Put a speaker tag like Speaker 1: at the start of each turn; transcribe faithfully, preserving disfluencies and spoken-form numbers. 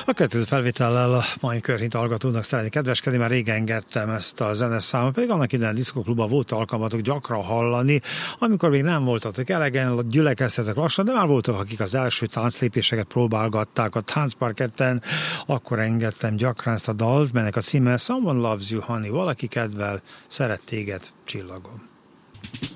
Speaker 1: A következő felvétellel a mai körhint hallgatónak szeretnék kedveskedni, már régen engedtem ezt a zeneszámot, pedig annak idején a diszkóklubban volt alkalmatok gyakran hallani, amikor még nem voltatok elegen, gyülekeztetek lassan, de már voltak, akik az első tánclépéseket próbálgatták a táncparketten, akkor engedtem gyakran ezt a dalt, melynek a címe Someone Loves You Honey, valaki kedvel, szeret téged, csillagom.